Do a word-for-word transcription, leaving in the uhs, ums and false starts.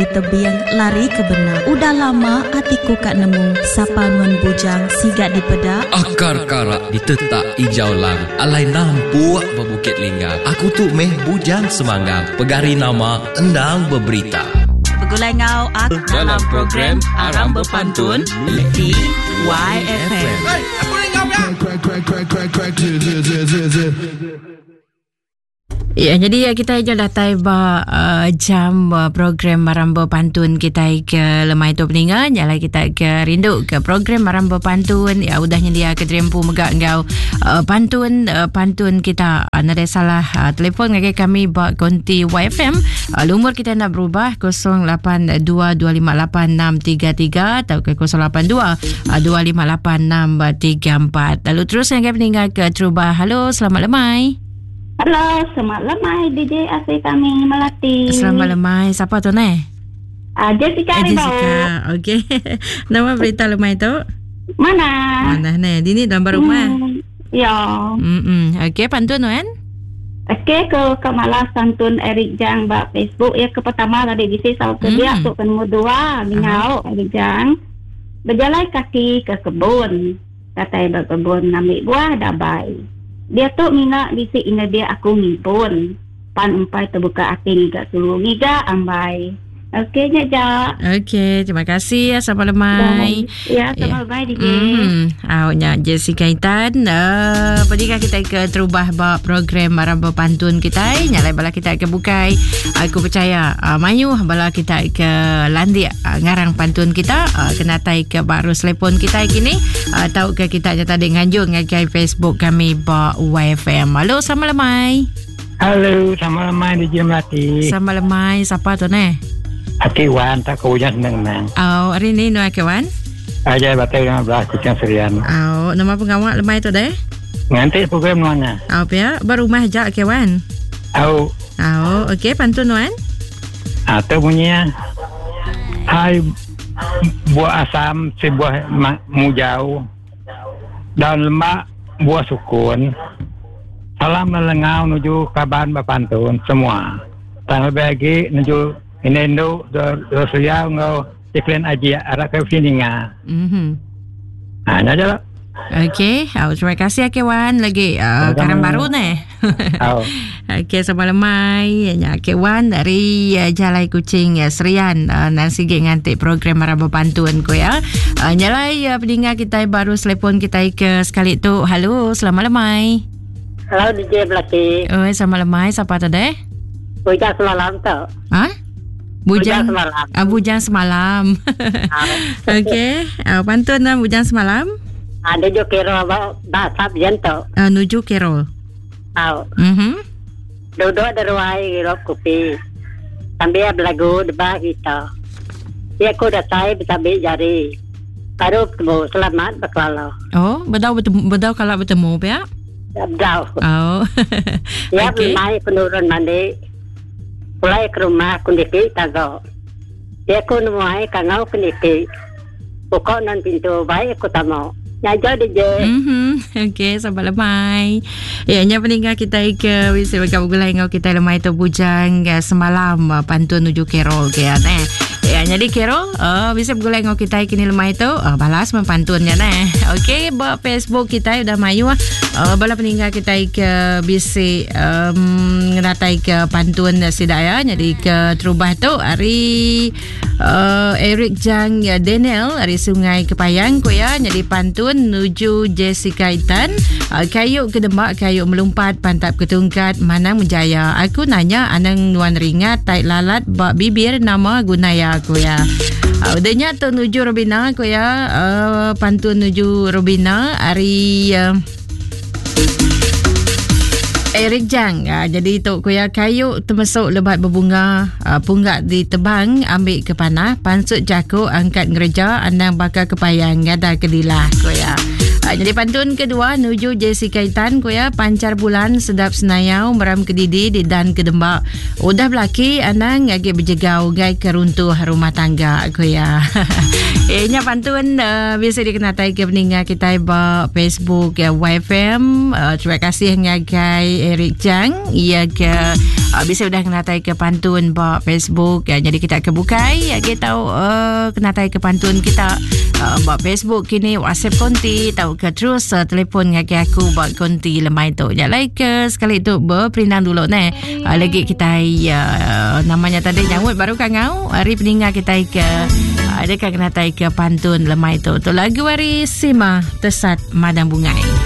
di tebing lari ke benak. Udah lama hatiku kak nemu sapa nuan bujang sigat di pedak. Akar karak ditetak hijau lang alai nampuak berbukit linggang. Aku tu meh bujang semanggang pegari nama endang berberita. Begulai ngau aku dalam program Arang Berpantun di Y F M. Hey, aku ni ngau ya. Ya, jadi ya kita aja dah tiba uh, jam uh, program Arang Berpantun kita ke lemai tu peningan. Yalah kita ke rindu ke program Arang Berpantun. Ya udahnya dia ke drempu megak engkau uh, pantun uh, pantun kita. Uh, ada salah uh, telefon ngake kami bak konti Y F M. Uh, lumur kita nak berubah kosong lapan dua dua lima lapan enam tiga tiga atau ke kosong lapan dua dua lima lapan enam tiga empat. Lalu terus ngake peningan ke Terubah. Halo, selamat lemai. Halo, selamat lemai D J asyik kami Melati. Selamat lemai. Siapa tu ni? Ah, Jessica eh, ni Jessica. Okey. Nama berita lemai tu? Mana? Mana ni? Dini dalam rumah. Hmm, ya. Hmm. Okey, pantun kan? Okey, ke ke malah santun Eric Jang bak Facebook ya ke pertama tadi bisi sau ke dia tu kan dua bingau Eric Jang. Berjalan kaki ke kebun. Katai berkebun ambil buah dabai. Dia tu minat bisik ina dia aku ngimpun. Pan umpai terbuka hati ngiga suluh ngiga ambai. Okey je ja. Okey, terima kasih ya sama lemai. Ya, sama lemai D J. Hmm, awaknya Jessica Intan. Uh, Pernikah kita ke Terubah bak program Arang Berpantun kita. Nyalai bala kita ke bukai. Aku percaya uh, mayu bala kita ke landik uh, ngarang pantun kita. Uh, kena tai ke baru telefon kita kini. Uh, tahu ke kita nyata dek nganjung ngagai Facebook kami bak Y F M. Halo, sama lemai. Halo, sama lemai D J Melati. Sama lemai, siapa tu ni? Akiwan tak kau hujan senang. Oh, hari ni no Akiwan? Aja batai lima belas kucing serian. Oh, nama pengawal lemai tu deh? Nganti program mana? Oh, pia baru rumah jak Akiwan. Oh. Oh, okey pantun wan. Atau punya hai buah asam si buah mujau. Daun lemak buah sukun. Salam melengau nuju kaban berpantun semua. Tanpa bagi nuju ini tu do suya ngau iklan aji arak ke sini nga. Mhm. Ah, nak jalan. Okey, oh, terima kasih Akiwan lagi uh, karan baru ni. Oh. Okey, sama lemai ya Akiwan dari uh, Jalai Kucing ya Serian uh, nasi gig ngantik program Arang Berpantun ko ya. Uh, nyalai uh, pendengar kita baru telefon kita ke sekali tu. Halo, selamat lemai. Halo D J Melati. Oh, selamat lemai. Siapa tu deh? Bujang semalam tu. Ha? Bujang, bujang semalam. Ah, bujang semalam. Okey. Ah, pantun lah bujang semalam. Ah, nuju Kerol dah sab jento. Ah, nuju Kerol. Oh. Mhm. Duduk di ruai rok kopi. Sambil berlagu debah kita. Dia aku dah saya bertabik jari. Baru bertemu selamat berkelalau. Oh, bedau bertemu, bedau kalau bertemu ya? Bedau. Oh. Ya, okay. Naik penurun mandi. Mulai ke rumah kundiki tago. Dia ku nemuai kangau kundiki. Pukau non pintu baik aku tamu. Nyajo D J. Mhm. Okey, sabar lemai. Ya, nya peninggal kita ke wis berkau gulai ngau kita lemai tu bujang ya, semalam pantun nuju Kerol ke eh. Ya, jadi Kerol, uh, bisa bergulai ngau kita kini lemai tu uh, balas mempantunnya nah. Okey, buat Facebook kita udah mayu ah. Uh, bala peninggal kita ke bisi um, ngeratai ke pantun sidaya jadi ke Terubah tu hari uh, Eric Jang ya Daniel dari Sungai Kepayang ko ya jadi pantun nuju Jessica Intan. Uh, kayuk ke demak kayuk melumpat pantap ketungkat manang menjaya. Aku nanya anang nuan ringat tai lalat bak bibir nama gunaya aku ya. Uh, udahnya tu nuju Robina aku ya. Uh, pantun nuju Robina hari uh, Eric Jang. Uh, jadi tu kuya kayu termasuk lebat berbunga uh, punggak ditebang ambil ke panah pansut jako angkat ngereja andang bakal kepayang ngada kedilah kuya. Uh, jadi pantun kedua nuju Jessica Intan kuya pancar bulan sedap senayau meram kedidi di dan kedembak udah belaki andang ngagi berjegau gai keruntuh rumah tangga kuya. Eh nya pantun uh, biasa dikenatai ke peninggal kita ba Facebook ya Y F M. Uh, terima kasih ngagai Eric Jang ia ke uh, bisa sudah kena tai ke pantun ba Facebook ya. Jadi kita akan bukai ya, kita tahu uh, kena tai ke pantun kita uh, ba Facebook kini WhatsApp konti tahu ke terus uh, telefon ngaki aku ba konti lemai tu. Ya like uh, sekali tu berperindang dulu ne. Uh, lagi kita uh, namanya tadi nyambut baru kangau hari peningat kita ke ada uh, kena tai ke pantun lemai tu. Tu lagu wari Sima Tesat Madang Bungai.